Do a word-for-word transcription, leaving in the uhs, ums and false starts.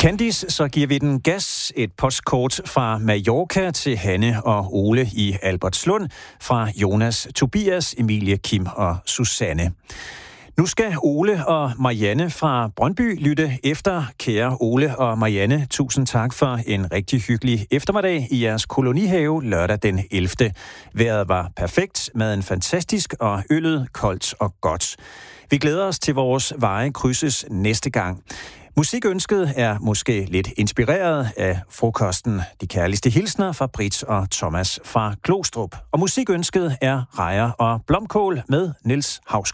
Candice, så giver vi den gas. Et postkort fra Mallorca til Hanne og Ole i Albertslund, fra Jonas, Tobias, Emilie, Kim og Susanne. Nu skal Ole og Marianne fra Brøndby lytte efter. Kære Ole og Marianne, tusind tak for en rigtig hyggelig eftermiddag i jeres kolonihave lørdag den ellevte Vejret var perfekt, maden fantastisk og øllet koldt og godt. Vi glæder os til vores veje krydses næste gang. Musikønsket er måske lidt inspireret af frokosten. De kærligste hilsner fra Britt og Thomas fra Glostrup. Og musikønsket er rejer og blomkål med Niels Hausgaard.